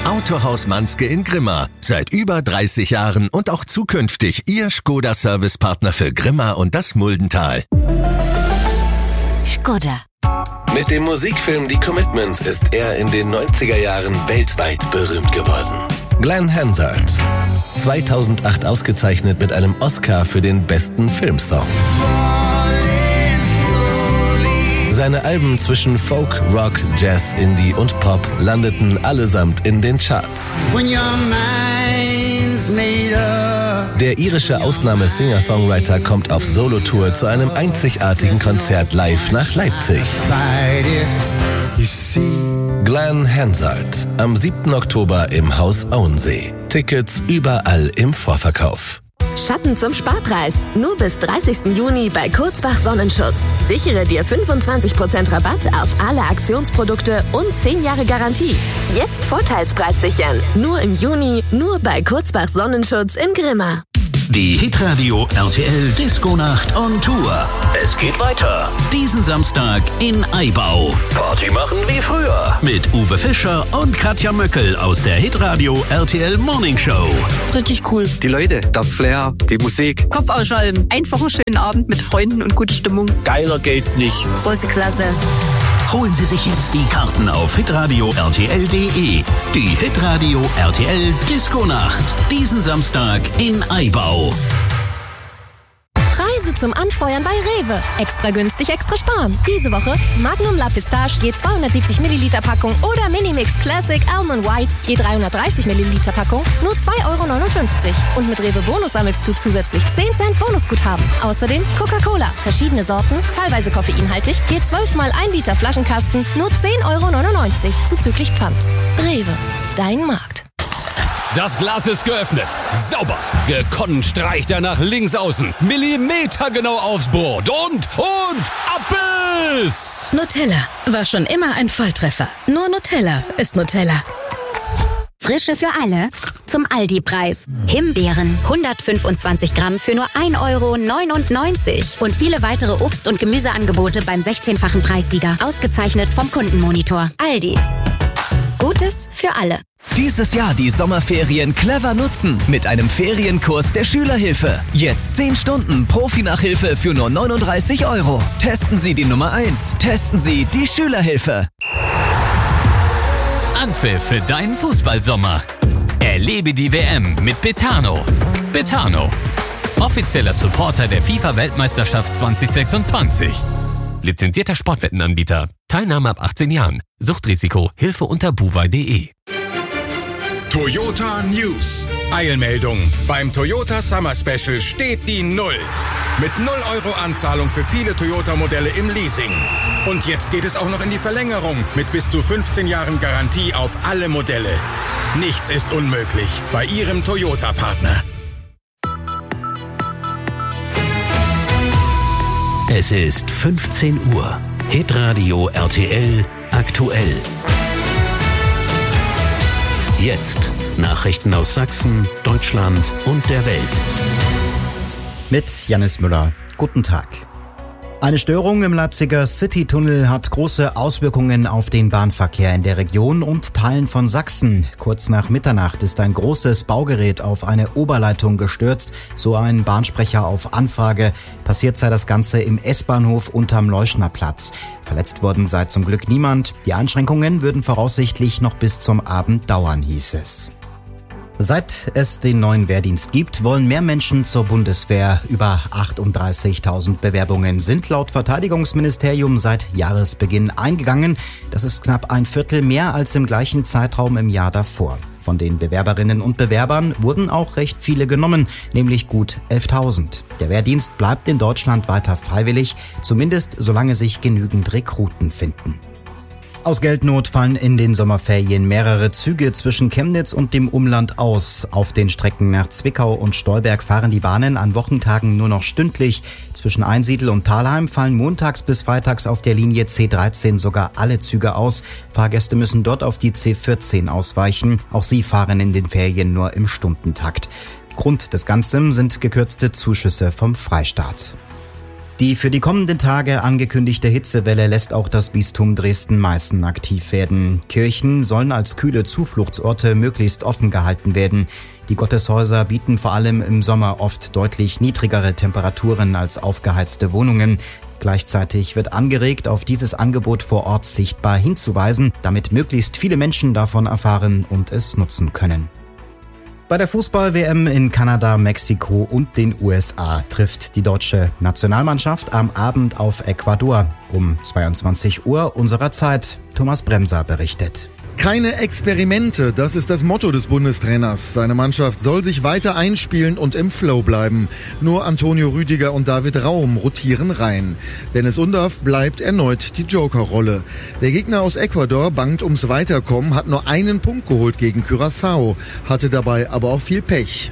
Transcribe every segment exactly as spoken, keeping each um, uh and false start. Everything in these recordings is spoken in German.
Autohaus Manske in Grimma. Seit über dreißig Jahren und auch zukünftig Ihr Skoda-Servicepartner für Grimma und das Muldental. Skoda. Mit dem Musikfilm Die Commitments ist er in den neunziger Jahren weltweit berühmt geworden. Glenn Hansard. zweitausendacht ausgezeichnet mit einem Oscar für den besten Filmsong. Seine Alben zwischen Folk, Rock, Jazz, Indie und Pop landeten allesamt in den Charts. Der irische Ausnahme-Singer-Songwriter kommt auf Solotour zu einem einzigartigen Konzert live nach Leipzig. Glenn Hansard am siebten Oktober im Haus Auensee. Tickets überall im Vorverkauf. Schatten zum Sparpreis. Nur bis dreißigsten Juni bei Kurzbach Sonnenschutz. Sichere dir fünfundzwanzig Prozent Rabatt auf alle Aktionsprodukte und zehn Jahre Garantie. Jetzt Vorteilspreis sichern. Nur im Juni, nur bei Kurzbach Sonnenschutz in Grimma. Die Hitradio R T L Disco-Nacht on Tour. Es geht weiter. Diesen Samstag in Aibau. Party machen wie früher. Mit Uwe Fischer und Katja Möckel aus der Hitradio R T L Morning Show. Richtig cool. Die Leute, das Flair, die Musik. Kopf ausschalten. Einfach einen schönen Abend mit Freunden und gute Stimmung. Geiler geht's nicht. Große Klasse. Holen Sie sich jetzt die Karten auf hitradio r t l punkt d e. Die Hitradio R T L Disco-Nacht. Diesen Samstag in Aibau. Preise zum Anfeuern bei Rewe. Extra günstig, extra sparen. Diese Woche Magnum La Pistache je zweihundertsiebzig Milliliter Packung oder Minimix Classic Almond White je dreihundertdreißig Milliliter Packung nur zwei Euro neunundfünfzig. Und mit Rewe Bonus sammelst du zusätzlich zehn Cent Bonusguthaben. Außerdem Coca-Cola, verschiedene Sorten, teilweise koffeinhaltig, je zwölf mal ein Liter Flaschenkasten, nur zehn Euro neunundneunzig zuzüglich Pfand. Rewe, dein Markt. Das Glas ist geöffnet. Sauber. Gekonnt streicht er nach links außen. Millimetergenau aufs Brot. Und, und, Abbiss! Nutella war schon immer ein Volltreffer. Nur Nutella ist Nutella. Frische für alle zum Aldi-Preis. Himbeeren, hundertfünfundzwanzig Gramm für nur ein Euro neunundneunzig. Und viele weitere Obst- und Gemüseangebote beim sechzehnfachen Preissieger. Ausgezeichnet vom Kundenmonitor. Aldi. Gutes für alle. Dieses Jahr die Sommerferien clever nutzen mit einem Ferienkurs der Schülerhilfe. Jetzt zehn Stunden Profi-Nachhilfe für nur neununddreißig Euro. Testen Sie die Nummer eins. Testen Sie die Schülerhilfe. Anpfiff für deinen Fußballsommer. Erlebe die W M mit Betano. Betano. Offizieller Supporter der FIFA-Weltmeisterschaft zwanzig sechsundzwanzig. Lizenzierter Sportwettenanbieter. Teilnahme ab achtzehn Jahren. Suchtrisiko. Hilfe unter buwei punkt de. Toyota News. Eilmeldung. Beim Toyota Summer Special steht die Null. Mit null Euro Anzahlung für viele Toyota-Modelle im Leasing. Und jetzt geht es auch noch in die Verlängerung mit bis zu fünfzehn Jahren Garantie auf alle Modelle. Nichts ist unmöglich bei Ihrem Toyota-Partner. Es ist fünfzehn Uhr. Hitradio R T L aktuell. Jetzt Nachrichten aus Sachsen, Deutschland und der Welt. Mit Jannis Müller. Guten Tag. Eine Störung im Leipziger Citytunnel hat große Auswirkungen auf den Bahnverkehr in der Region und Teilen von Sachsen. Kurz nach Mitternacht ist ein großes Baugerät auf eine Oberleitung gestürzt, so ein Bahnsprecher auf Anfrage. Passiert sei das Ganze im S-Bahnhof unterm Leuschnerplatz. Verletzt worden sei zum Glück niemand. Die Einschränkungen würden voraussichtlich noch bis zum Abend dauern, hieß es. Seit es den neuen Wehrdienst gibt, wollen mehr Menschen zur Bundeswehr. Über achtunddreißigtausend Bewerbungen sind laut Verteidigungsministerium seit Jahresbeginn eingegangen. Das ist knapp ein Viertel mehr als im gleichen Zeitraum im Jahr davor. Von den Bewerberinnen und Bewerbern wurden auch recht viele genommen, nämlich gut elftausend. Der Wehrdienst bleibt in Deutschland weiter freiwillig, zumindest solange sich genügend Rekruten finden. Aus Geldnot fallen in den Sommerferien mehrere Züge zwischen Chemnitz und dem Umland aus. Auf den Strecken nach Zwickau und Stolberg fahren die Bahnen an Wochentagen nur noch stündlich. Zwischen Einsiedl und Thalheim fallen montags bis freitags auf der Linie C dreizehn sogar alle Züge aus. Fahrgäste müssen dort auf die C vierzehn ausweichen. Auch sie fahren in den Ferien nur im Stundentakt. Grund des Ganzen sind gekürzte Zuschüsse vom Freistaat. Die für die kommenden Tage angekündigte Hitzewelle lässt auch das Bistum Dresden-Meißen aktiv werden. Kirchen sollen als kühle Zufluchtsorte möglichst offen gehalten werden. Die Gotteshäuser bieten vor allem im Sommer oft deutlich niedrigere Temperaturen als aufgeheizte Wohnungen. Gleichzeitig wird angeregt, auf dieses Angebot vor Ort sichtbar hinzuweisen, damit möglichst viele Menschen davon erfahren und es nutzen können. Bei der Fußball-W M in Kanada, Mexiko und den U S A trifft die deutsche Nationalmannschaft am Abend auf Ecuador um zweiundzwanzig Uhr unserer Zeit. Thomas Bremser berichtet. Keine Experimente, das ist das Motto des Bundestrainers. Seine Mannschaft soll sich weiter einspielen und im Flow bleiben. Nur Antonio Rüdiger und David Raum rotieren rein. Dennis Undaff bleibt erneut die Joker-Rolle. Der Gegner aus Ecuador bangt ums Weiterkommen, hat nur einen Punkt geholt gegen Curaçao, hatte dabei aber auch viel Pech.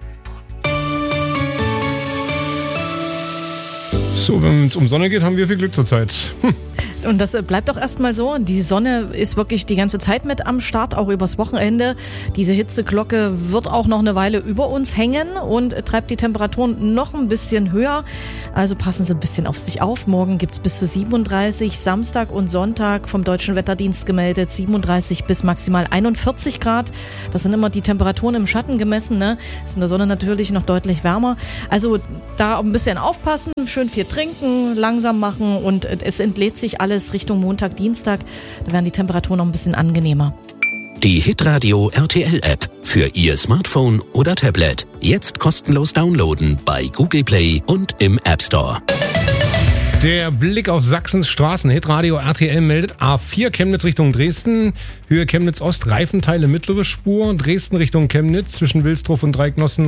So, wenn es um Sonne geht, haben wir viel Glück zurzeit. Hm. Und das bleibt doch erstmal so. Die Sonne ist wirklich die ganze Zeit mit am Start, auch übers Wochenende. Diese Hitzeglocke wird auch noch eine Weile über uns hängen und treibt die Temperaturen noch ein bisschen höher. Also passen Sie ein bisschen auf sich auf. Morgen gibt's bis zu siebenunddreißig, Samstag und Sonntag vom Deutschen Wetterdienst gemeldet siebenunddreißig bis maximal einundvierzig Grad. Das sind immer die Temperaturen im Schatten gemessen, ne? Ist in der Sonne natürlich noch deutlich wärmer. Also da ein bisschen aufpassen, schön viel trinken, langsam machen und es entlädt sich alles Richtung Montag, Dienstag. Da werden die Temperaturen noch ein bisschen angenehmer. Die Hitradio R T L-App für Ihr Smartphone oder Tablet. Jetzt kostenlos downloaden bei Google Play und im App Store. Der Blick auf Sachsens Straßen. Hitradio R T L meldet A vier Chemnitz Richtung Dresden. Höhe Chemnitz Ost, Reifenteile mittlere Spur. Dresden Richtung Chemnitz zwischen Wilsdruf und Dreignossen.